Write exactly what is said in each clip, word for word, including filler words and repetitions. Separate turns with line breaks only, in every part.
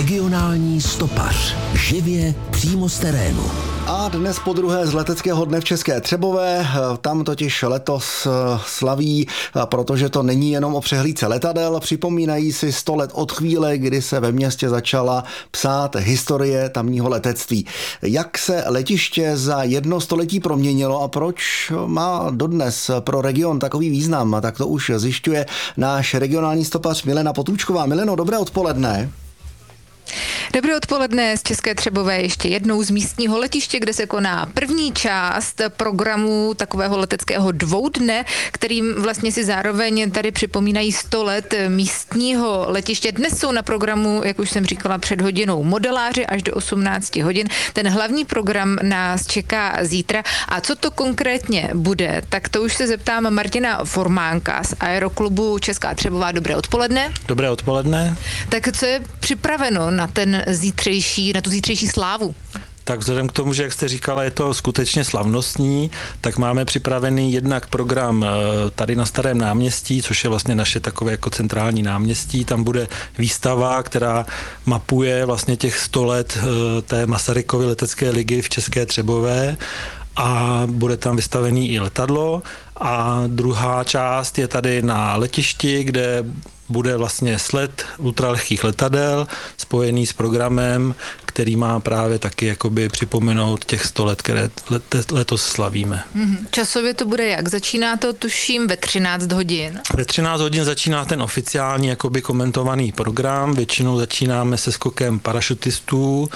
Regionální stopař. Živě přímo z terénu.
A dnes po druhé z leteckého dne v České Třebové, tam totiž letos slaví, protože to není jenom o přehlídce letadel, připomínají si sto let od chvíle, kdy se ve městě začala psát historie tamního letectví. Jak se letiště za jedno století proměnilo a proč má dodnes pro region takový význam, tak to už zjišťuje náš regionální stopař Milena Potůčková. Mileno, dobré odpoledne.
Dobré odpoledne z České Třebové, ještě jednou z místního letiště, kde se koná první část programu takového leteckého dvoudne, kterým vlastně si zároveň tady připomínají sto let místního letiště. Dnes jsou na programu, jak už jsem říkala před hodinou, modeláři až do osmnáct hodin. Ten hlavní program nás čeká zítra. A co to konkrétně bude, tak to už se zeptám Martina Formánka z Aeroklubu Česká Třebová. Dobré odpoledne.
Dobré odpoledne.
Tak co je připraveno na ten zítřejší, na tu zítřejší slávu?
Tak vzhledem k tomu, že jak jste říkala, je to skutečně slavnostní, tak máme připravený jednak program tady na Starém náměstí, což je vlastně naše takové jako centrální náměstí. Tam bude výstava, která mapuje vlastně těch sto let té Masarykovy letecké ligy v České Třebové a bude tam vystavený i letadlo. A druhá část je tady na letišti, kde bude vlastně sled ultralehkých letadel spojený s programem, který má právě taky jakoby připomenout těch sto let, které letos slavíme.
Časově to bude jak? Začíná to tuším ve třináct hodin?
Ve třináct hodin začíná ten oficiální jakoby komentovaný program. Většinou začínáme se skokem parašutistů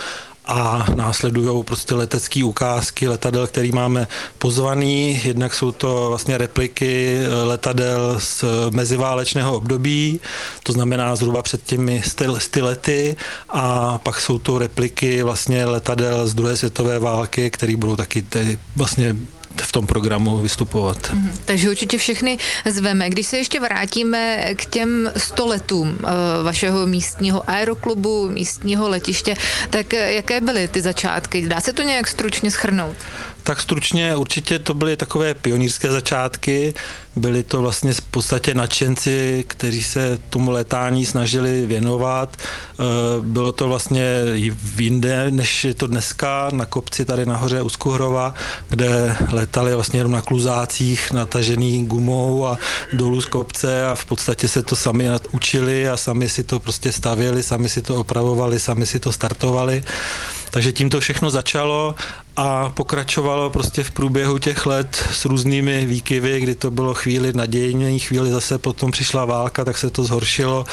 a následují prostě letecké ukázky letadel, který máme pozvaný. Jednak jsou to vlastně repliky letadel z meziválečného období, to znamená zhruba před těmi sty lety, a pak jsou to repliky vlastně letadel z druhé světové války, které budou taky tady vlastně v tom programu vystupovat.
Mm, takže určitě všechny zveme. Když se ještě vrátíme k těm sto letům uh, vašeho místního aeroklubu, místního letiště, tak jaké byly ty začátky? Dá se to nějak stručně shrnout?
Tak stručně určitě to byly takové pionýrské začátky. Byli to vlastně v podstatě nadšenci, kteří se tomu létání snažili věnovat. Bylo to vlastně jinde, než je to dneska, na kopci tady nahoře u Skuhrova, kde letali vlastně jenom na kluzácích natažený gumou a dolů z kopce a v podstatě se to sami učili a sami si to prostě stavěli, sami si to opravovali, sami si to startovali. Takže tím to všechno začalo a pokračovalo prostě v průběhu těch let s různými výkyvy, kdy to bylo chvíli nadějně, chvíli zase potom přišla válka, tak se to zhoršilo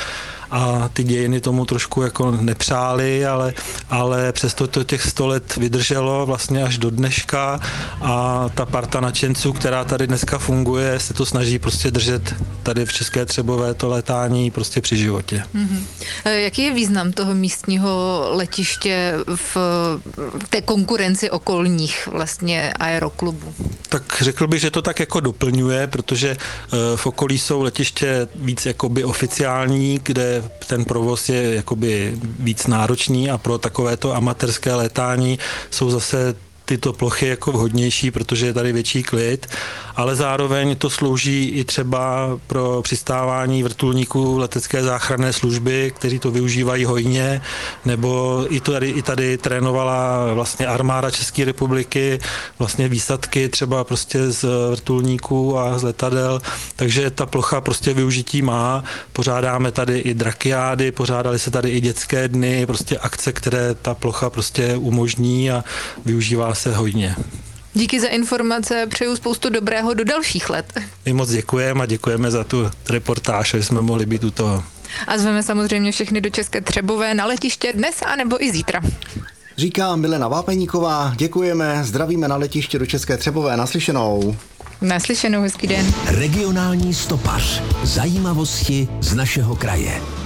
a ty dějiny tomu trošku jako nepřáli, ale, ale přesto to těch sto let vydrželo vlastně až do dneška a ta parta nadšenců, která tady dneska funguje, se to snaží prostě držet tady v České Třebové to létání prostě při životě.
Mm-hmm. Jaký je význam toho místního letiště v té konkurenci okolních vlastně aeroklubů?
Tak řekl bych, že to tak jako doplňuje, protože v okolí jsou letiště víc jakoby oficiální, kde ten provoz je jakoby víc náročný a pro takovéto amatérské létání jsou zase tyto plochy jako vhodnější, protože je tady větší klid, ale zároveň to slouží i třeba pro přistávání vrtulníků letecké záchranné služby, kteří to využívají hojně, nebo i tady, i tady trénovala vlastně armáda České republiky, vlastně výsadky třeba prostě z vrtulníků a z letadel, takže ta plocha prostě využití má. Pořádáme tady i drakiády, pořádali se tady i dětské dny, prostě akce, které ta plocha prostě umožní a využívá se hojně.
Díky za informace, přeju spoustu dobrého do dalších let.
My moc děkujeme a děkujeme za tu reportáž, že jsme mohli být u toho.
A zveme samozřejmě všechny do České Třebové na letiště dnes a nebo i zítra.
Říká Milena Vápeníková, děkujeme, zdravíme na letiště do České Třebové, naslyšenou.
Naslyšenou, hezký den.
Regionální stopař. Zajímavosti z našeho kraje.